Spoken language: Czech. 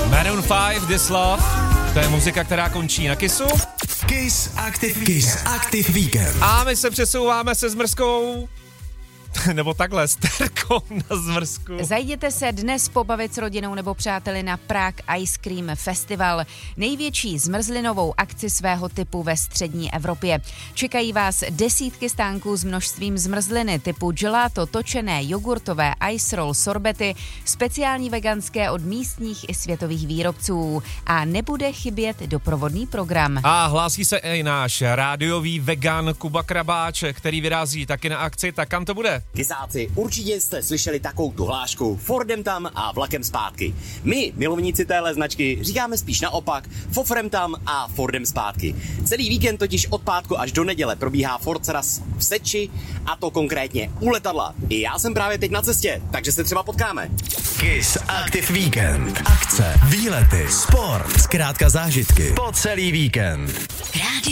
Maroon 5, This Love. To je muzika, která končí na Kissu. Kiss Active Weekend. A my se přesouváme se Zmrzkou, nebo takhle, s Terkou na Zmrzku. Zajděte se dnes pobavit s rodinou nebo přáteli na Prague Ice Cream Festival, největší zmrzlinovou akci svého typu ve střední Evropě. Čekají vás desítky stánků s množstvím zmrzliny typu gelato, točené, jogurtové, ice roll, sorbety, speciální veganské od místních i světových výrobců. A nebude chybět doprovodný program. A hlásí se i náš rádiový vegan Kuba Krabáč, který vyrazí taky na akci, tak kam to bude? Kysáci, určitě jste slyšeli takovou tu hlášku Fordem tam a vlakem zpátky. My, milovníci téhle značky, říkáme spíš naopak Fofrem tam a Fordem zpátky. Celý víkend totiž od pátku až do neděle probíhá Ford Saras v Seči, a to konkrétně u letadla. I já jsem právě teď na cestě, takže se třeba potkáme. Kiss Active Weekend. Akce, výlety, sport, zkrátka zážitky po celý víkend.